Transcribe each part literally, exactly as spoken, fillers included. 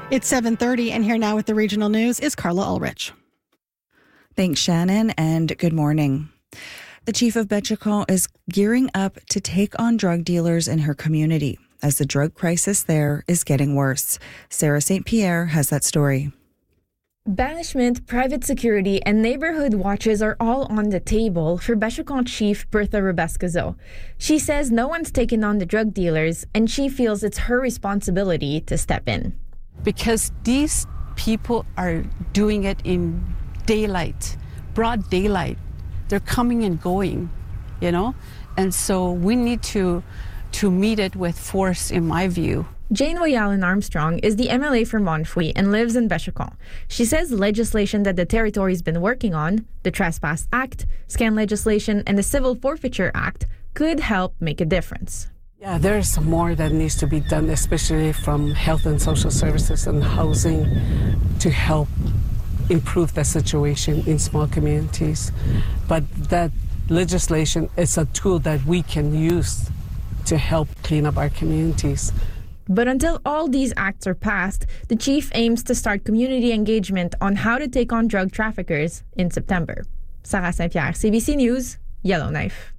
It's seven thirty, and here now with the regional news is Carla Ulrich. Thanks, Shannon, and good morning. The chief of Betchicon is gearing up to take on drug dealers in her community as the drug crisis there is getting worse. Sarah Saint Pierre has that story. Banishment, private security, and neighborhood watches are all on the table for Betchicon Chief Bertha Rebescazo. She says no one's taken on the drug dealers, and she feels it's her responsibility to step in. Because these people are doing it in daylight, broad daylight. They're coming and going, you know? And so we need to to meet it with force, in my view. Jane Woyalan Armstrong is the M L A for Montfouille and lives in Betchicon. She says legislation that the territory's been working on, the Trespass Act, scan legislation, and the Civil Forfeiture Act, could help make a difference. Yeah, there's more that needs to be done, especially from health and social services and housing, to help improve the situation in small communities. But that legislation is a tool that we can use to help clean up our communities. But until all these acts are passed, the chief aims to start community engagement on how to take on drug traffickers in September. Sarah Saint Pierre, C B C News, Yellowknife.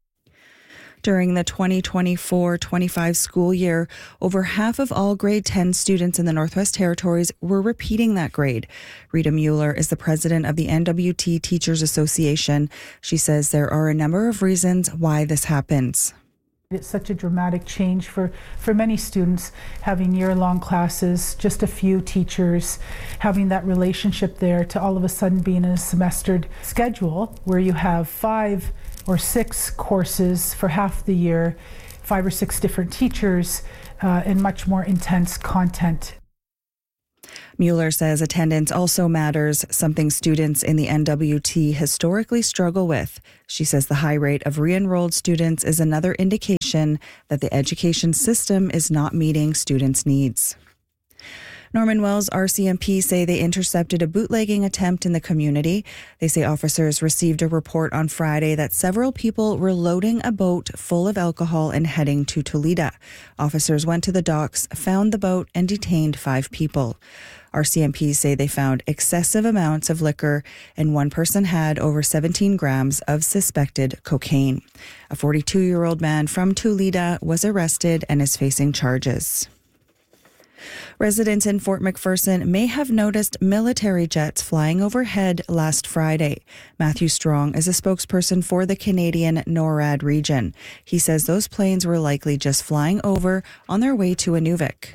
During the twenty twenty-four twenty-five school year, over half of all grade ten students in the Northwest Territories were repeating that grade. Rita Mueller is the president of the N W T Teachers Association. She says there are a number of reasons why this happens. It's such a dramatic change for, for many students, having year-long classes, just a few teachers, having that relationship there, to all of a sudden being in a semestered schedule where you have five or six courses for half the year, five or six different teachers, uh, and much more intense content. Mueller says attendance also matters, something students in the N W T historically struggle with. She says the high rate of re-enrolled students is another indication that the education system is not meeting students' needs. Norman Wells R C M P say they intercepted a bootlegging attempt in the community. They say officers received a report on Friday that several people were loading a boat full of alcohol and heading to Toledo. Officers went to the docks, found the boat, and detained five people. R C M P say they found excessive amounts of liquor, and one person had over seventeen grams of suspected cocaine. A forty-two-year-old man from Toledo was arrested and is facing charges. Residents in Fort McPherson may have noticed military jets flying overhead last Friday. Matthew Strong is a spokesperson for the Canadian NORAD region. He says those planes were likely just flying over on their way to Inuvik.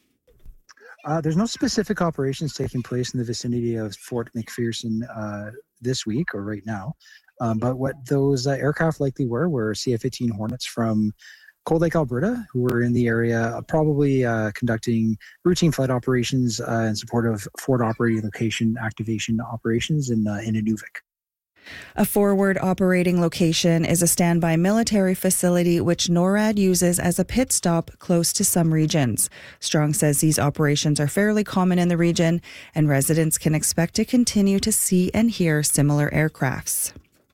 Uh, there's no specific operations taking place in the vicinity of Fort McPherson uh, this week or right now. Um, but what those uh, aircraft likely were were C F eighteen Hornets from Cold Lake, Alberta, who were in the area, probably uh, conducting routine flight operations uh, in support of forward operating location activation operations in, uh, in Inuvik. A forward operating location is a standby military facility which NORAD uses as a pit stop close to some regions. Strong says these operations are fairly common in the region, and residents can expect to continue to see and hear similar aircrafts.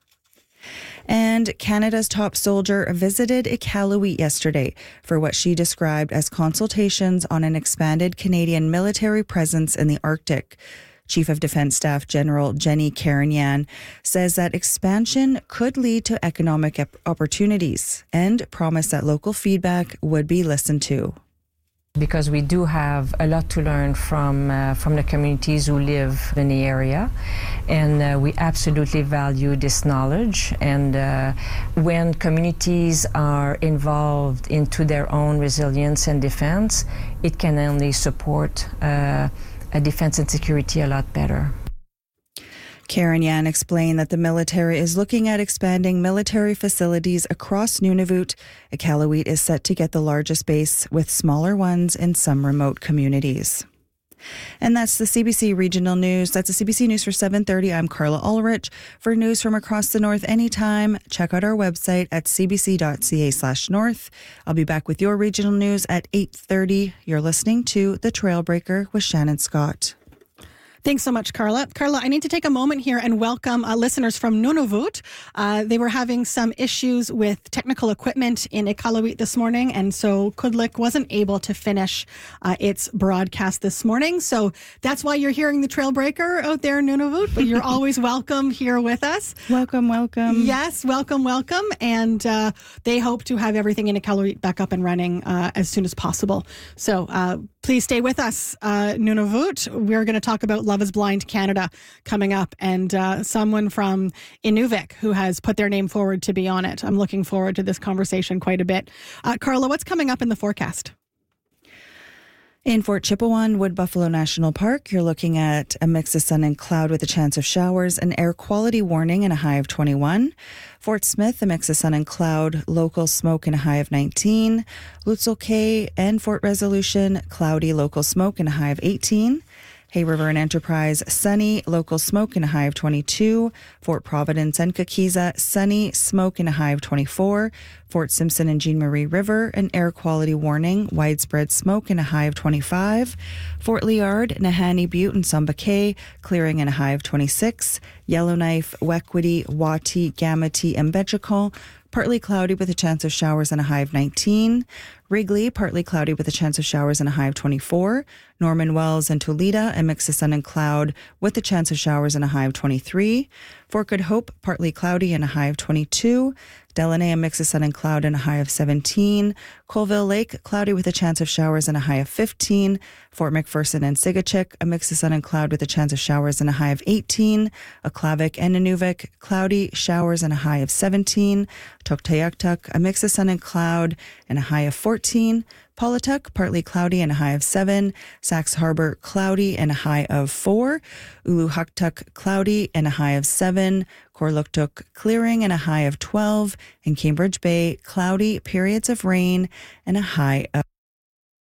And Canada's top soldier visited Iqaluit yesterday for what she described as consultations on an expanded Canadian military presence in the Arctic. Chief of Defence Staff General Jenny Kariñán says that expansion could lead to economic opportunities and promised that local feedback would be listened to. Because we do have a lot to learn from uh, from the communities who live in the area, and uh, we absolutely value this knowledge. And uh, when communities are involved into their own resilience and defense, it can only support uh, a defense and security a lot better. Kariñán explained that the military is looking at expanding military facilities across Nunavut. Iqaluit is set to get the largest base, with smaller ones in some remote communities. And that's the C B C Regional News. That's the C B C News for seven thirty. I'm Carla Ulrich. For news from across the North anytime, check out our website at cbc.ca slash north. I'll be back with your regional news at eight thirty. You're listening to The Trailbreaker with Shannon Scott. Thanks so much, Carla. Carla, I need to take a moment here and welcome uh, listeners from Nunavut. Uh, they were having some issues with technical equipment in Iqaluit this morning, and so Kudlik wasn't able to finish uh, its broadcast this morning. So that's why you're hearing the Trailbreaker out there in Nunavut, but you're always welcome here with us. Welcome, welcome. Yes, welcome, welcome. And uh, they hope to have everything in Iqaluit back up and running uh, as soon as possible. So uh, please stay with us, uh, Nunavut. We're going to talk about Love is Blind Canada coming up, and uh, someone from Inuvik who has put their name forward to be on it. I'm looking forward to this conversation quite a bit. Uh, Carla, what's coming up in the forecast? In Fort Chipewyan, Wood Buffalo National Park, you're looking at a mix of sun and cloud with a chance of showers, an air quality warning and a high of twenty-one. Fort Smith, a mix of sun and cloud, local smoke and a high of nineteen. Lutzel Cay and Fort Resolution, cloudy, local smoke and a high of eighteen. Hay River and Enterprise, sunny, local smoke and a high of twenty-two. Fort Providence and Kakiza, sunny, smoke and a high of twenty-four. Fort Simpson and Jean Marie River, an air quality warning, widespread smoke and a high of twenty-five. Fort Liard, Nahanni Butte and Samba Cay, clearing and a high of twenty-six. Yellowknife, Wekwity, Wati, Gamity, and Betchakol, partly cloudy with a chance of showers and a high of nineteen. Wrigley, partly cloudy with a chance of showers and a high of twenty-four. Norman Wells and Toledo, a mix of sun and cloud with a chance of showers and a high of twenty-three. Fort Good Hope, partly cloudy and a high of twenty-two. Delaney, a mix of sun and cloud and a high of seventeen. Colville Lake, cloudy with a chance of showers and a high of fifteen. Fort McPherson and Sigachik, a mix of sun and cloud with a chance of showers and a high of eighteen. Aklavik and Inuvik, cloudy, showers and a high of seventeen. Tuktoyaktuk, a mix of sun and cloud and a high of fourteen. Paulatuk, partly cloudy and a high of seven. Sax Harbor, cloudy and a high of four. Uluhaktuk, cloudy and a high of seven. Korluktuk, clearing and a high of twelve. And Cambridge Bay, cloudy, periods of rain and a high of